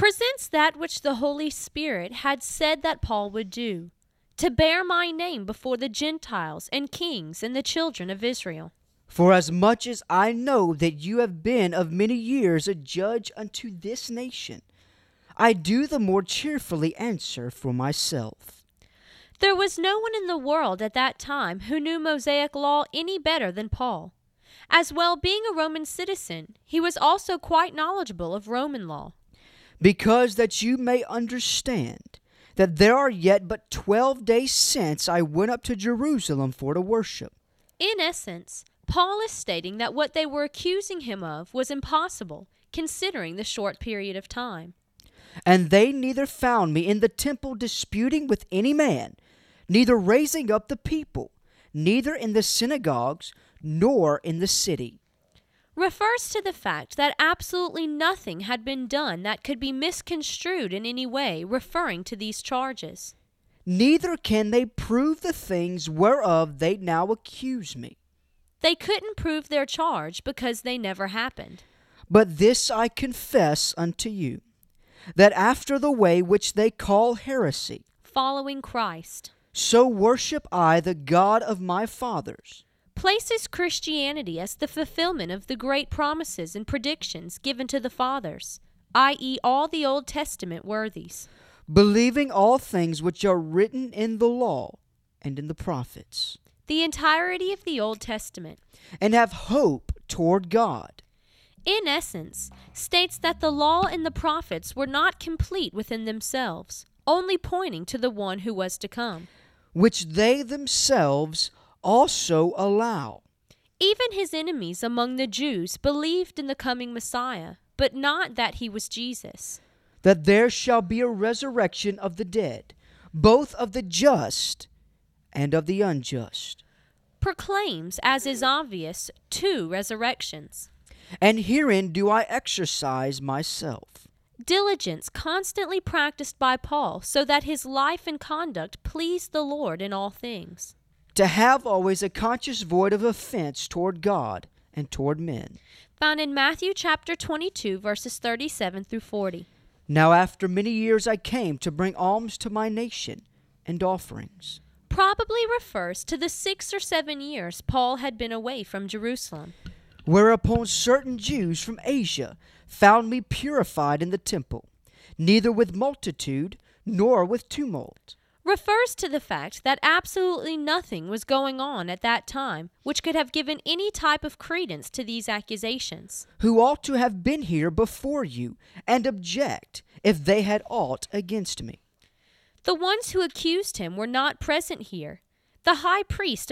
presents that which the Holy Spirit had said that Paul would do, to bear my name before the Gentiles and kings and the children of Israel. For as much as I know that you have been of many years a judge unto this nation, I do the more cheerfully answer for myself. There was no one in the world at that time who knew Mosaic law any better than Paul. As well being a Roman citizen, he was also quite knowledgeable of Roman law. Because that you may understand that there are yet but 12 days since I went up to Jerusalem for to worship. In essence, Paul is stating that what they were accusing him of was impossible, considering the short period of time. And they neither found me in the temple disputing with any man, neither raising up the people, neither in the synagogues, nor in the city. Refers to the fact that absolutely nothing had been done that could be misconstrued in any way, referring to these charges. Neither can they prove the things whereof they now accuse me. They couldn't prove their charge because they never happened. But this I confess unto you, that after the way which they call heresy, Following Christ so worship I the God of my fathers, places Christianity as the fulfillment of the great promises and predictions given to the fathers, i.e., all the Old Testament worthies, believing all things which are written in the law and in the prophets, the entirety of the Old Testament, and have hope toward God. in essence, states that the law and the prophets were not complete within themselves, only pointing to the one who was to come, which they themselves also allow. Even his enemies among the Jews believed in the coming Messiah, but not that he was Jesus. That there shall be a resurrection of the dead, both of the just and of the unjust. Proclaims, as is obvious, 2 resurrections. And herein do I exercise myself. Diligence constantly practiced by Paul so that his life and conduct pleased the Lord in all things. To have always a conscience void of offense toward God and toward men. Found in Matthew chapter 22, verses 37 through 40. Now after many years I came to bring alms to my nation and offerings. Probably refers to the 6 or 7 years Paul had been away from Jerusalem. Whereupon certain Jews from Asia found me purified in the temple, neither with multitude nor with tumult. Refers to the fact that absolutely nothing was going on at that time which could have given any type of credence to these accusations. Who ought to have been here before you, and object if they had aught against me. The ones who accused him were not present here. The high priest